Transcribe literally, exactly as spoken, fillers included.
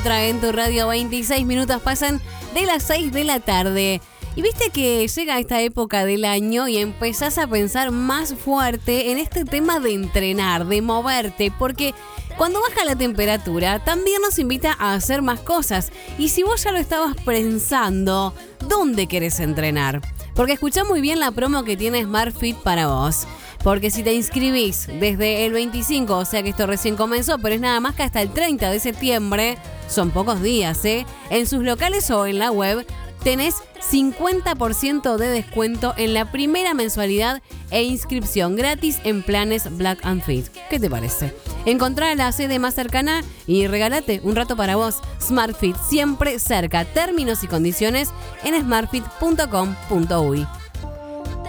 En tu radio, veintiséis minutos pasan de las seis de la tarde. Y viste que llega esta época del año y empezás a pensar más fuerte en este tema de entrenar, de moverte, porque cuando baja la temperatura también nos invita a hacer más cosas. Y si vos ya lo estabas pensando, ¿dónde querés entrenar? Porque escuchá muy bien la promo que tiene SmartFit para vos. Porque si te inscribís desde el veinticinco, o sea que esto recién comenzó, pero es nada más que hasta el treinta de septiembre, son pocos días, ¿eh? En sus locales o en la web tenés cincuenta por ciento de descuento en la primera mensualidad e inscripción gratis en planes Black and Fit. ¿Qué te parece? Encontrá la sede más cercana y regálate un rato para vos. SmartFit, siempre cerca. Términos y condiciones en smartfit punto com punto uy.